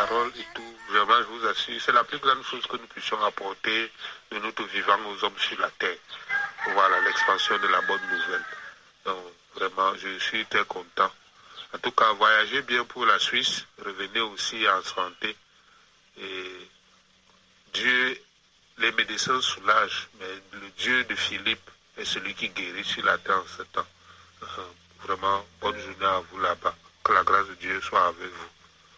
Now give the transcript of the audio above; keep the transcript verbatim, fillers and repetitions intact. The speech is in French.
parole et tout. Vraiment, je vous assure, c'est la plus grande chose que nous puissions apporter de notre vivant aux hommes sur la terre. Voilà, l'expansion de la bonne nouvelle. Donc, vraiment, je suis très content. En tout cas, voyagez bien pour la Suisse. Revenez aussi en santé. Et Dieu, les médecins soulagent, mais le Dieu de Philippe est celui qui guérit sur la terre en ce temps. Vraiment, bonne journée à vous là-bas. Que la grâce de Dieu soit avec vous.